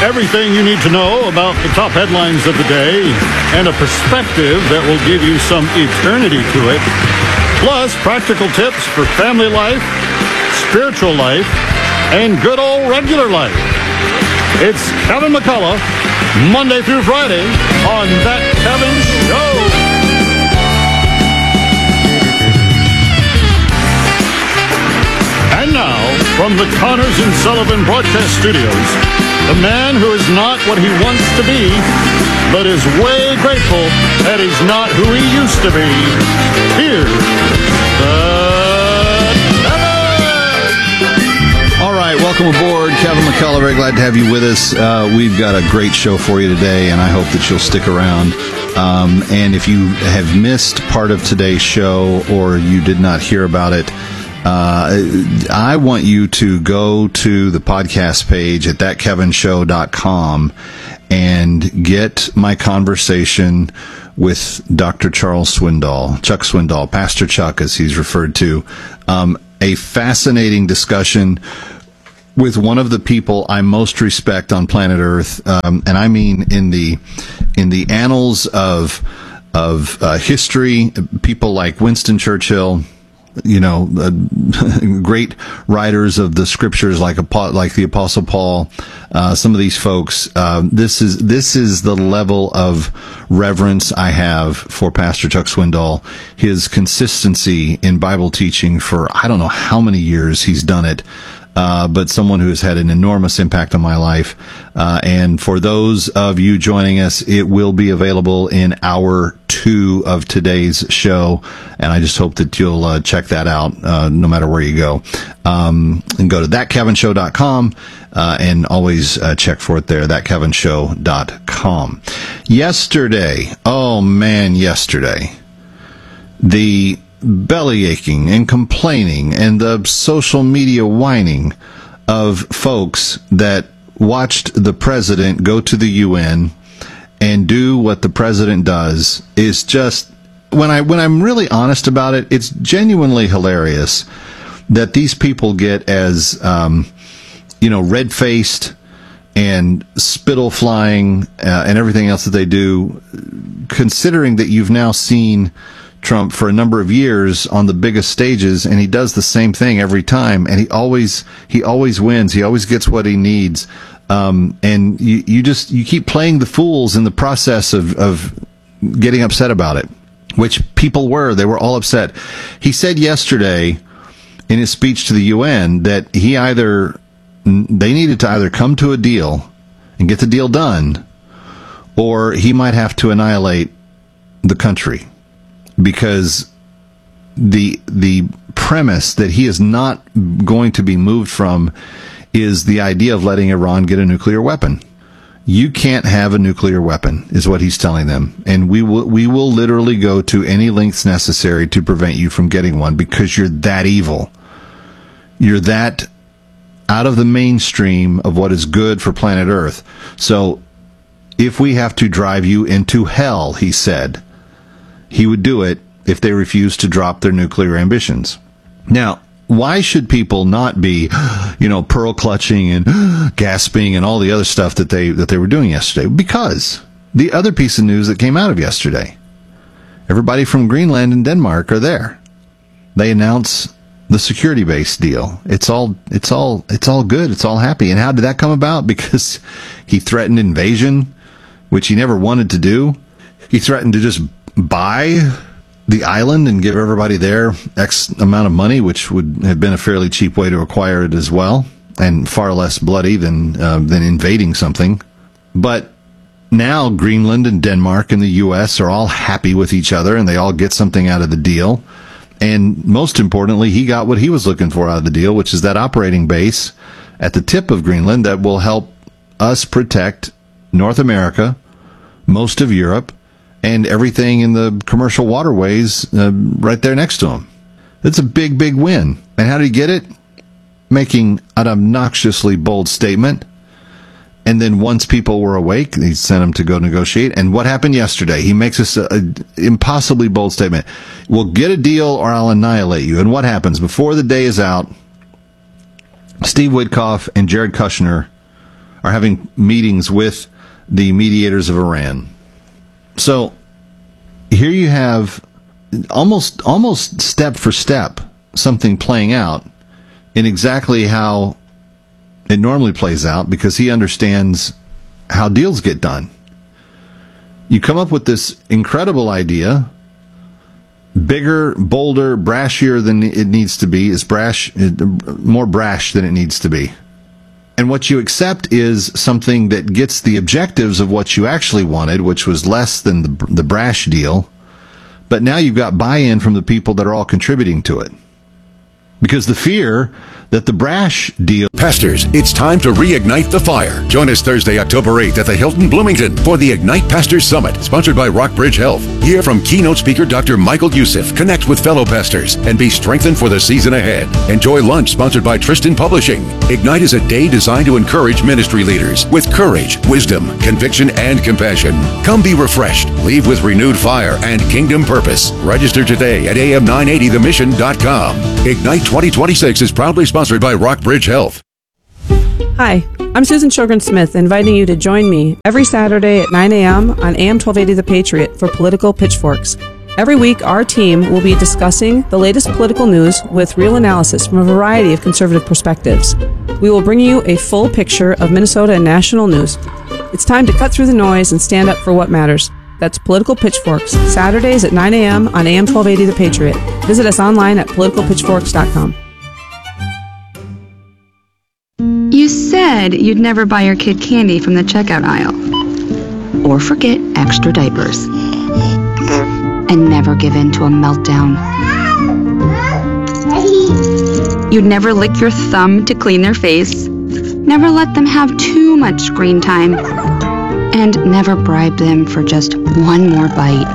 Everything you need to know about the top headlines of the day and a perspective that will give you some eternity to it. Plus, practical tips for family life, spiritual life, and good old regular life. It's Kevin McCullough, Monday through Friday on That Kevin Show. And now, from the Connors and Sullivan Broadcast Studios, the man who is not what he wants to be, but is way grateful that he's not who he used to be. Here's All right, welcome aboard, Kevin McCullough. Very glad to have you with us. We've got a great show for you today, and I hope that you'll stick around. And if you have missed part of today's show or you did not hear about it, I want you to go to the podcast page at thatkevinshow.com and get my conversation with Dr. Charles Swindoll, Chuck Swindoll, Pastor Chuck, as he's referred to. A fascinating discussion with one of the people I most respect on planet Earth, and I mean in the annals of history, people like Winston Churchill, great writers of the scriptures like the Apostle Paul, some of these folks. This is the level of reverence I have for Pastor Chuck Swindoll. His consistency in Bible teaching for I don't know how many years he's done it. But someone who has had an enormous impact on my life. And for those of you joining us, it will be available in hour 2 of today's show. And I just hope that you'll check that out, no matter where you go. And go to thatkevinshow.com, and always check for it there, thatkevinshow.com. Yesterday, the belly aching and complaining and the social media whining of folks that watched the president go to the UN and do what the president does is just, when I'm really honest about it, it's genuinely hilarious that these people get as, red-faced and spittle flying and everything else that they do, considering that you've now seen Trump for a number of years on the biggest stages, and he does the same thing every time, and he always wins. He always gets what he needs. And you keep playing the fools in the process of getting upset about it, which people were. They were all upset. He said yesterday in his speech to the UN that they needed to either come to a deal and get the deal done, or he might have to annihilate the country. Because the premise that he is not going to be moved from is the idea of letting Iran get a nuclear weapon. You can't have a nuclear weapon, is what he's telling them. And we will literally go to any lengths necessary to prevent you from getting one, because you're that evil. You're that out of the mainstream of what is good for planet Earth. So if we have to drive you into hell, he said, he would do it if they refused to drop their nuclear ambitions. Now, why should people not be, pearl clutching and gasping and all the other stuff that they were doing yesterday? Because the other piece of news that came out of yesterday, everybody from Greenland and Denmark are there. They announce the security base deal. It's all good. It's all happy. And how did that come about? Because he threatened invasion, which he never wanted to do. He threatened to just buy the island and give everybody there X amount of money, which would have been a fairly cheap way to acquire it as well, and far less bloody than invading something. But now Greenland and Denmark and the U.S. are all happy with each other, and they all get something out of the deal. And most importantly, he got what he was looking for out of the deal, which is that operating base at the tip of Greenland that will help us protect North America, most of Europe, and everything in the commercial waterways right there next to him. It's a big, big win. And how did he get it? Making an obnoxiously bold statement. And then once people were awake, he sent them to go negotiate. And what happened yesterday? He makes this impossibly bold statement. We'll get a deal or I'll annihilate you. And what happens? Before the day is out, Steve Witkoff and Jared Kushner are having meetings with the mediators of Iran. So here you have almost step for step something playing out in exactly how it normally plays out, because he understands how deals get done. You come up with this incredible idea, bigger, bolder, brashier than it needs to be. It's more brash than it needs to be. And what you accept is something that gets the objectives of what you actually wanted, which was less than the brash deal. But now you've got buy-in from the people that are all contributing to it. Because the fear that the brash deal... Pastors, it's time to reignite the fire. Join us Thursday, October 8th at the Hilton Bloomington for the Ignite Pastors Summit, sponsored by Rockbridge Health. Hear from keynote speaker Dr. Michael Youssef, connect with fellow pastors, and be strengthened for the season ahead. Enjoy lunch sponsored by Tristan Publishing. Ignite is a day designed to encourage ministry leaders with courage, wisdom, conviction, and compassion. Come be refreshed, leave with renewed fire and kingdom purpose. Register today at am980themission.com. Ignite 2026 is proudly sponsored by Rockbridge Health. Hi, I'm Susan Sjogren-Smith, inviting you to join me every Saturday at 9 a.m. on AM 1280 The Patriot for Political Pitchforks. Every week, our team will be discussing the latest political news with real analysis from a variety of conservative perspectives. We will bring you a full picture of Minnesota and national news. It's time to cut through the noise and stand up for what matters. That's Political Pitchforks, Saturdays at 9 a.m. on AM 1280 The Patriot. Visit us online at politicalpitchforks.com. You said you'd never buy your kid candy from the checkout aisle. Or forget extra diapers. And never give in to a meltdown. You'd never lick your thumb to clean their face. Never let them have too much screen time. And never bribe them for just one more bite.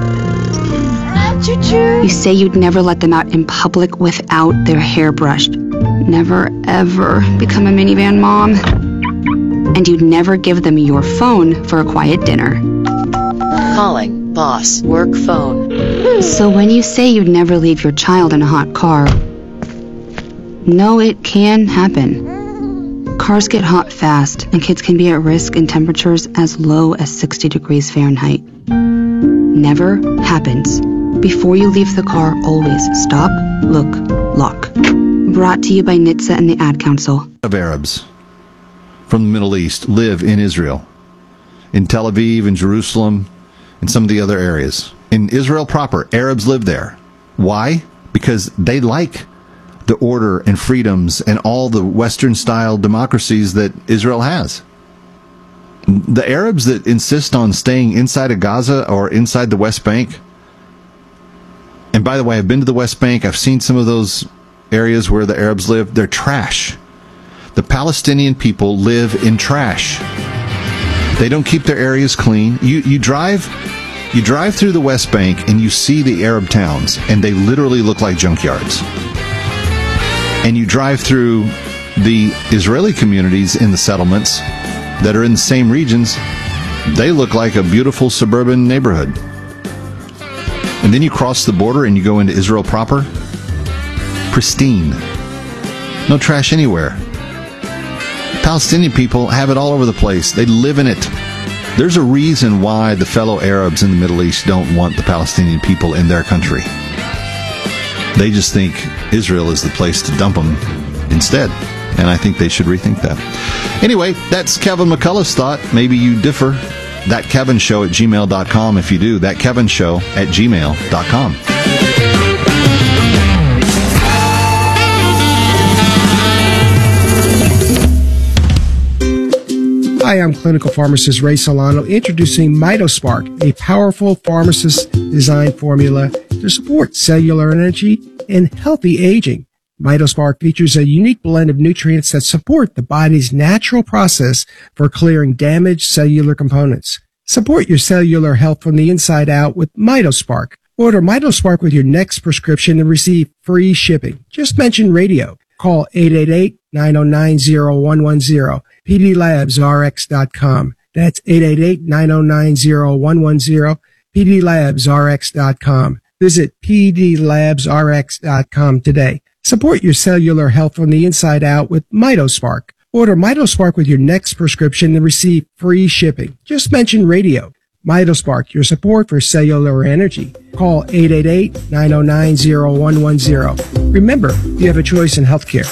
You say you'd never let them out in public without their hair brushed. Never, ever become a minivan mom. And you'd never give them your phone for a quiet dinner. Calling boss work phone. So when you say you'd never leave your child in a hot car, no, it can happen. Cars get hot fast, and kids can be at risk in temperatures as low as 60 degrees Fahrenheit. Never happens. Before you leave the car, always stop, look, lock. Brought to you by NHTSA and the Ad Council. Of Arabs from the Middle East live in Israel, in Tel Aviv, in Jerusalem, and some of the other areas. In Israel proper, Arabs live there. Why? Because they like the order and freedoms and all the Western-style democracies that Israel has. The Arabs that insist on staying inside of Gaza or inside the West Bank, and by the way, I've been to the West Bank, I've seen some of those areas where the Arabs live, they're trash. The Palestinian people live in trash. They don't keep their areas clean. You drive through the West Bank and you see the Arab towns, and they literally look like junkyards. And you drive through the Israeli communities in the settlements that are in the same regions, they look like a beautiful suburban neighborhood. And then you cross the border and you go into Israel proper, pristine. No trash anywhere. Palestinian people have it all over the place. They live in it. There's a reason why the fellow Arabs in the Middle East don't want the Palestinian people in their country. They just think Israel is the place to dump them instead. And I think they should rethink that. Anyway, that's Kevin McCullough's thought. Maybe you differ. ThatKevinShow@gmail.com. If you do, ThatKevinShow@gmail.com. Hi, I'm clinical pharmacist Ray Solano, introducing MitoSpark, a powerful pharmacist-designed formula to support cellular energy and healthy aging. MitoSpark features a unique blend of nutrients that support the body's natural process for clearing damaged cellular components. Support your cellular health from the inside out with MitoSpark. Order MitoSpark with your next prescription and receive free shipping. Just mention radio. Call 888-909-0110. PDLabsRx.com. That's 888-909-0110. PDLabsRx.com. Visit PDLabsRx.com today. Support your cellular health from the inside out with MitoSpark. Order MitoSpark with your next prescription and receive free shipping. Just mention radio. MitoSpark, your support for cellular energy. Call 888-909-0110. Remember, you have a choice in healthcare.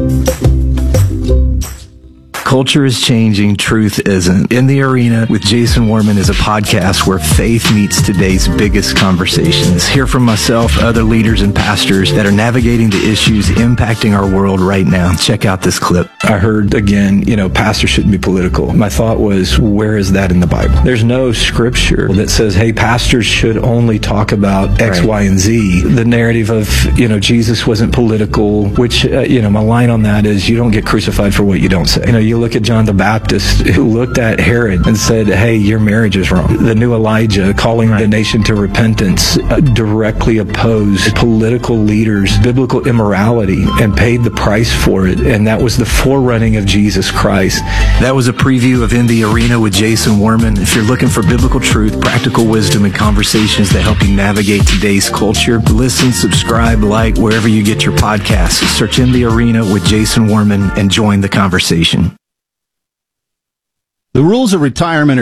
Culture is changing, truth isn't. In the Arena with Jason Warman is a podcast where faith meets today's biggest conversations. Hear from myself, other leaders and pastors that are navigating the issues impacting our world right now. Check out this clip. I heard again, pastors shouldn't be political. My thought was, where is that in the Bible? There's no scripture that says, hey, pastors should only talk about X, Y, and Z. The narrative of, Jesus wasn't political, which, my line on that is, you don't get crucified for what you don't say. You look at John the Baptist, who looked at Herod and said, hey, your marriage is wrong. The new Elijah, calling the nation to repentance, directly opposed political leaders' biblical immorality and paid the price for it. And that was the forerunning of Jesus Christ. That was a preview of In the Arena with Jason Warman. If you're looking for biblical truth, practical wisdom, and conversations that help you navigate today's culture, listen, subscribe, like wherever you get your podcasts. Search In the Arena with Jason Warman and join the conversation. The rules of retirement are